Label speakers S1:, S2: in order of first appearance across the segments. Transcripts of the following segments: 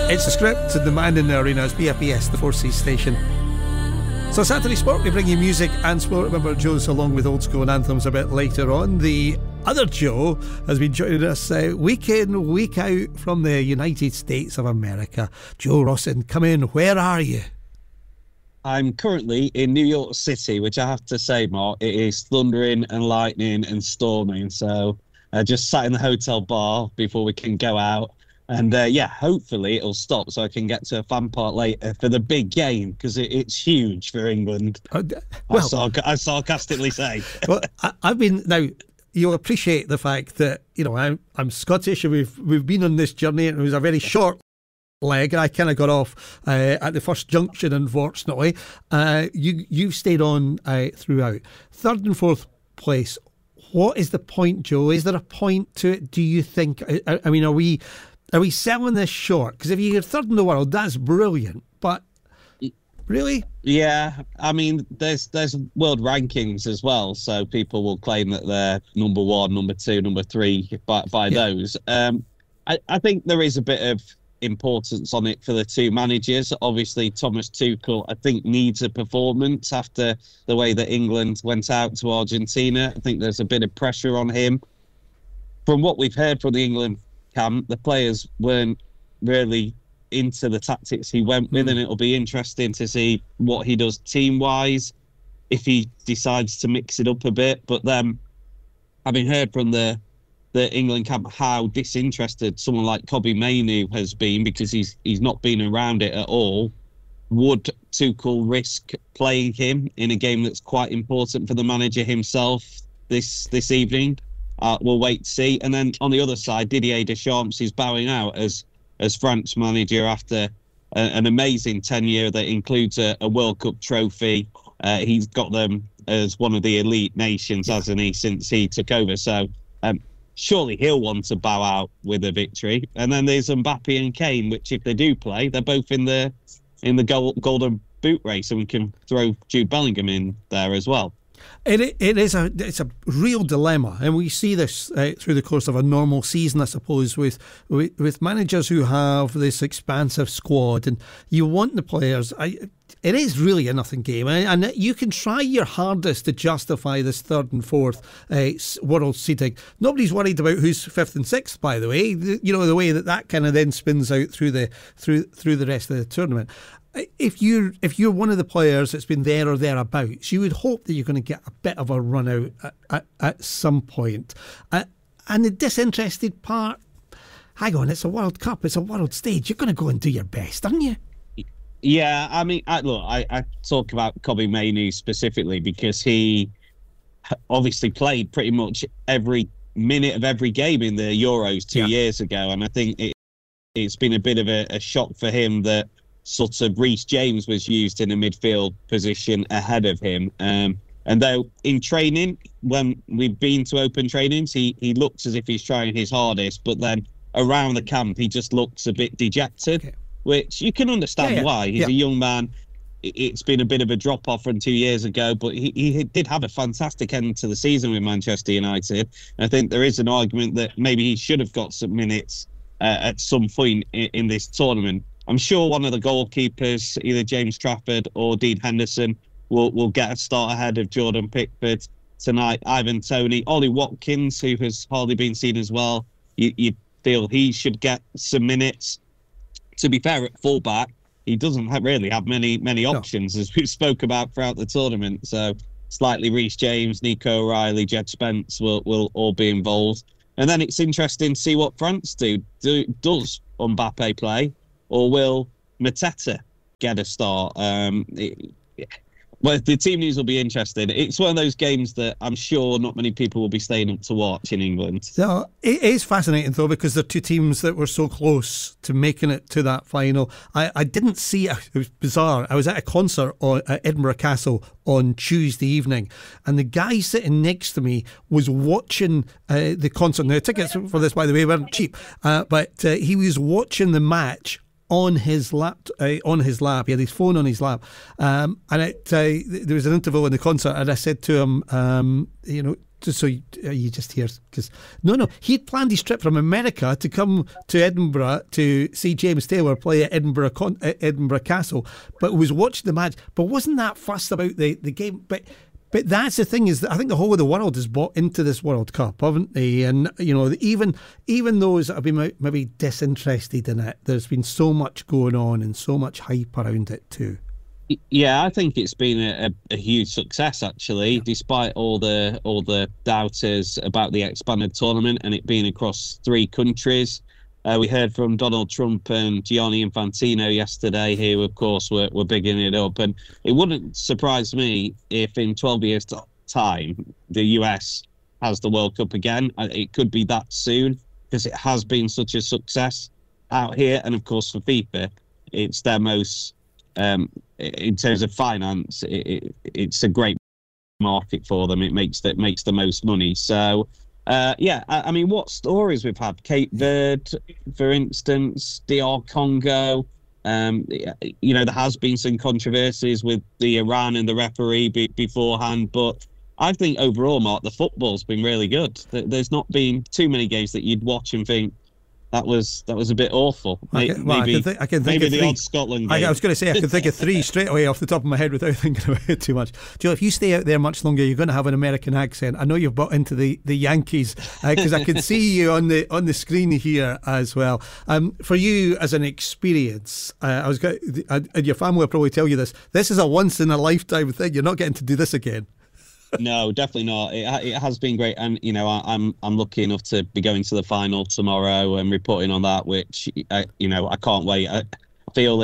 S1: It's the script and the man in the arena is BFBS, the 4C station. So Saturday Sport, we bring you music and sport. Remember, Joe's along with Old School and Anthems a bit later on. The other Joe has been joining us week in, week out from the United States of America. Joe Rossin, come in. Where are you?
S2: I'm currently in New York City, which I have to say, Mark, it is thundering and lightning and storming. So I just sat in the hotel bar before we can go out. And hopefully it'll stop so I can get to a fan park later for the big game, because it's huge for England. I sarcastically say.
S1: Well, I've been now. You'll appreciate the fact that I'm Scottish, and we've been on this journey, and it was a very short leg. I kind of got off at the first junction, unfortunately. You've stayed on throughout. Third and fourth place. What is the point, Joe? Is there a point to it? Do you think? I mean, are we selling this short? Because if you're third in the world, that's brilliant. But really?
S2: Yeah, I mean, there's world rankings as well, so people will claim that they're number one, number two, number three by those. I think there is a bit of importance on it for the two managers. Obviously, Thomas Tuchel, I think, needs a performance after the way that England went out to Argentina. I think there's a bit of pressure on him. From what we've heard from the England camp, the players weren't really into the tactics he went with, and it'll be interesting to see what he does team-wise, if he decides to mix it up a bit. But then, having heard from the England camp how disinterested someone like Kobbie Mainoo has been, because he's not been around it at all, would Tuchel risk playing him in a game that's quite important for the manager himself this evening? We'll wait to see. And then on the other side, Didier Deschamps is bowing out as France manager after an amazing tenure that includes a World Cup trophy. He's got them as one of the elite nations, hasn't he, since he took over? So surely he'll want to bow out with a victory. And then there's Mbappe and Kane, which if they do play, they're both in the golden boot race, and we can throw Jude Bellingham in there as well.
S1: It's a real dilemma, and we see this through the course of a normal season, I suppose, with managers who have this expansive squad, and you want the players. It is really a nothing game, and you can try your hardest to justify this third and fourth world seeding. Nobody's worried about who's fifth and sixth, by the way. The way that kind of then spins out through the rest of the tournament. If you're one of the players that's been there or thereabouts, you would hope that you're going to get a bit of a run out at some point. And the disinterested part, hang on, it's a World Cup, it's a world stage. You're going to go and do your best, aren't you?
S2: Yeah, I mean, I talk about Kobbie Mainoo specifically because he obviously played pretty much every minute of every game in the Euros 2 years ago, and I think it's been a bit of a shock for him that sort of Reece James was used in a midfield position ahead of him. And though in training, when we've been to open trainings, he looks as if he's trying his hardest, but then around the camp, he just looks a bit dejected, which you can understand why. He's a young man. It's been a bit of a drop-off from 2 years ago, but he did have a fantastic end to the season with Manchester United. I think there is an argument that maybe he should have got some minutes at some point in this tournament. I'm sure one of the goalkeepers, either James Trafford or Dean Henderson, will get a start ahead of Jordan Pickford tonight. Ivan Toney, Ollie Watkins, who has hardly been seen as well, you feel he should get some minutes. To be fair, at fullback, he doesn't really have many options, as we spoke about throughout the tournament. So slightly Reece James, Nico O'Reilly, Jed Spence will all be involved. And then it's interesting to see what France do. Does Mbappe play? Or will Mateta get a start? Well, the team news will be interesting. It's one of those games that I'm sure not many people will be staying up to watch in England.
S1: So it is fascinating, though, because they're two teams that were so close to making it to that final. I didn't see it. It was bizarre. I was at a concert at Edinburgh Castle on Tuesday evening, and the guy sitting next to me was watching the concert. Now, tickets for this, by the way, weren't cheap, but he was watching the match on his lap. He had his phone on his lap, and there was an interval in the concert, and I said to him, so you just hear, because no, he'd planned his trip from America to come to Edinburgh to see James Taylor play at Edinburgh Castle, but was watching the match, but wasn't that fussed about the game. But that's the thing, is that I think the whole of the world has bought into this World Cup, haven't they? And even those that have been maybe disinterested in it, there's been so much going on and so much hype around it too.
S2: Yeah, I think it's been a huge success, actually, despite all the doubters about the expanded tournament and it being across 3 countries. We heard from Donald Trump and Gianni Infantino yesterday, who, of course, were bigging it up. And it wouldn't surprise me if in 12 years' time the US has the World Cup again. It could be that soon, because it has been such a success out here. And, of course, for FIFA, it's their most... in terms of finance, it's a great market for them. It makes the most money. So, I mean, what stories we've had? Cape Verde, for instance, DR Congo. There has been some controversies with the Iran and the referee beforehand, but I think overall, Mark, the football's been really good. There's not been too many games that you'd watch and think, that was a bit awful.
S1: I can think of
S2: the
S1: three.
S2: odd Scotland game.
S1: I was going to say, I can think of 3 straight away off the top of my head without thinking about it too much. Joe, if you stay out there much longer, you're going to have an American accent. I know you've bought into the Yankees, because I can see you on the screen here as well. For you as an experience, and your family will probably tell you this. This is a once in a lifetime thing. You're not getting to do this again.
S2: No, definitely not. It has been great, and I'm lucky enough to be going to the final tomorrow and reporting on that, which I can't wait. I feel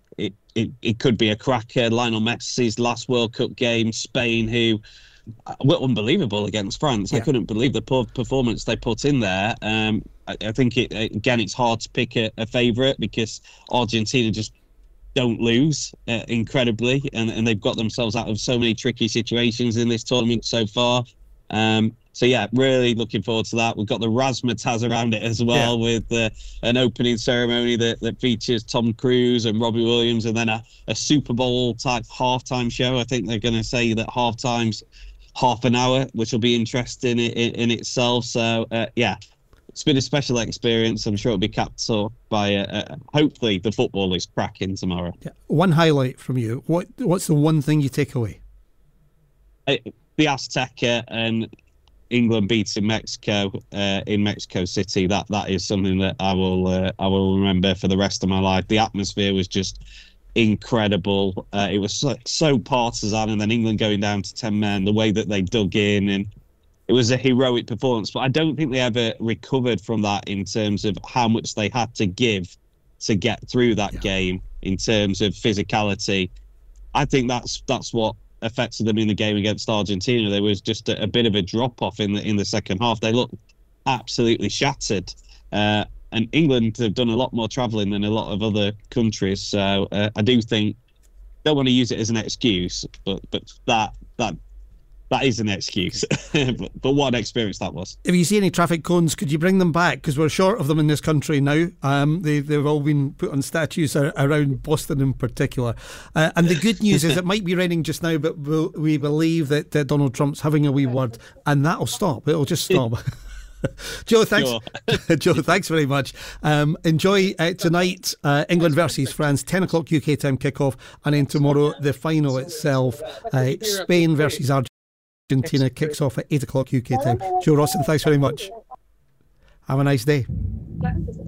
S2: it could be a cracker. Lionel Messi's last World Cup game, Spain, who were unbelievable against France. Yeah. I couldn't believe the performance they put in there. I think it's hard to pick a favourite, because Argentina just don't lose incredibly, and they've got themselves out of so many tricky situations in this tournament so far. So yeah, really looking forward to that. We've got the razzmatazz around it as well, with an opening ceremony that features Tom Cruise and Robbie Williams, and then a Super Bowl type halftime show. I think they're going to say that halftime's half an hour, which will be interesting in itself. So it's been a special experience. I'm sure it'll be capped up by hopefully the football is cracking tomorrow. Yeah.
S1: One highlight from you. What's the one thing you take away?
S2: The Azteca and England beating Mexico in Mexico City. That is something that I will remember for the rest of my life. The atmosphere was just incredible. It was so partisan, and then England going down to 10 men, the way that they dug in, and it was a heroic performance. But I don't think they ever recovered from that in terms of how much they had to give to get through that game in terms of physicality. I think that's what affected them in the game against Argentina. There was just a bit of a drop off in the second half. They looked absolutely shattered. And England have done a lot more travelling than a lot of other countries. So I do think, don't want to use it as an excuse, but that is an excuse. but what an experience that was.
S1: If you see any traffic cones, could you bring them back? Because we're short of them in this country now. They've all been put on statues around Boston in particular. And the good news is it might be raining just now, but we believe that Donald Trump's having a wee word, and that'll stop. It'll just stop. Joe, thanks. Sure. Joe, thanks very much. Enjoy tonight, England versus France, 10 o'clock UK time kickoff, and then tomorrow the final itself, Spain versus Argentina kicks off at 8 o'clock UK time. Joe Rawson, thanks very much. Have a nice day.